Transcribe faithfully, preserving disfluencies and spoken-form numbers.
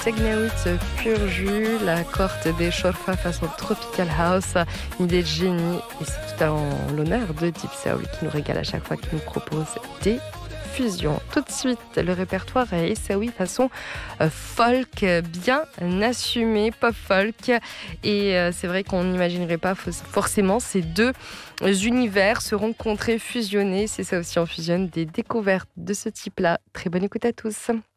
Tegnaout pur jus, la corte des Chorfa façon Tropical House, une idée de génie. Et c'est tout en l'honneur de Deep Soul qui nous régale à chaque fois qu'il nous propose des fusions. Tout de suite, le répertoire est Essaoui façon euh, folk, bien assumé, pop folk. Et euh, c'est vrai qu'on n'imaginerait pas forcément ces deux univers se rencontrer, fusionner. C'est ça aussi, on fusionne des découvertes de ce type-là. Très bonne écoute à tous.